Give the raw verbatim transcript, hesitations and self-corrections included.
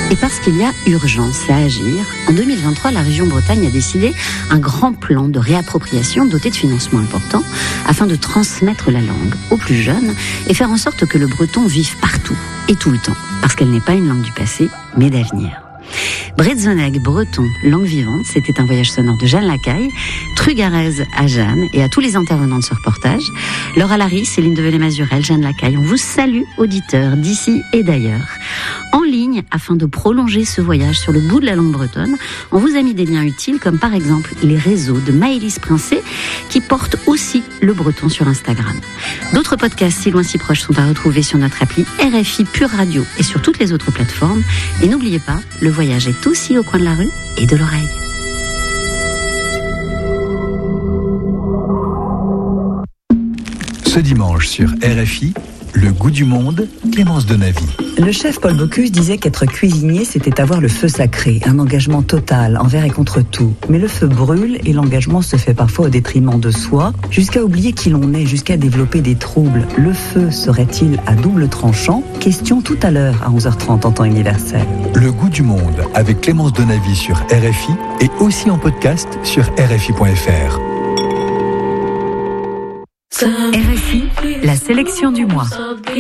Et parce qu'il y a urgence à agir, en deux mille vingt-trois, la région Bretagne a décidé un grand plan de réappropriation doté de financements importants afin de transmettre la langue aux plus jeunes et faire en sorte que le breton vive partout et tout le temps, parce qu'elle n'est pas une langue du passé, mais d'avenir. Bretzenegg, breton, langue vivante, c'était un voyage sonore de Jeanne Lacaille, Trugarez à Jeanne et à tous les intervenants de ce reportage. Laura Larry, Céline Develay-Mazurel, Jeanne Lacaille, on vous salue, auditeurs d'ici et d'ailleurs. En ligne, afin de prolonger ce voyage sur le bout de la langue bretonne, on vous a mis des liens utiles comme par exemple les réseaux de Maëlys Princé qui portent aussi le breton sur Instagram. D'autres podcasts si loin si proches sont à retrouver sur notre appli R F I Pure Radio et sur toutes les autres plateformes. Et n'oubliez pas, le voyage est aussi au coin de la rue et de l'oreille. Ce dimanche sur R F I, le goût du monde, Clémence Donavy. Le chef Paul Bocuse disait qu'être cuisinier, c'était avoir le feu sacré, un engagement total, envers et contre tout. Mais le feu brûle et l'engagement se fait parfois au détriment de soi, jusqu'à oublier qui l'on est, jusqu'à développer des troubles. Le feu serait-il à double tranchant ? Question tout à l'heure à onze heures trente en temps universel. Le goût du monde avec Clémence Donavy sur R F I et aussi en podcast sur R F I point F R. R F I, la sélection du mois.